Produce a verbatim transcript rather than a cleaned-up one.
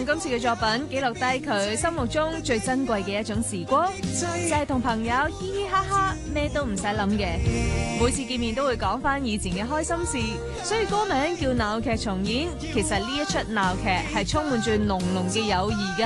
用今次嘅作品記錄低佢心目中最珍貴嘅一種時光，就係同朋友嘻嘻哈哈，咩都唔使諗嘅。每次見面都會講翻以前嘅開心事，所以歌名叫鬧劇重演。其實呢一出鬧劇係充滿住濃濃嘅友誼㗎。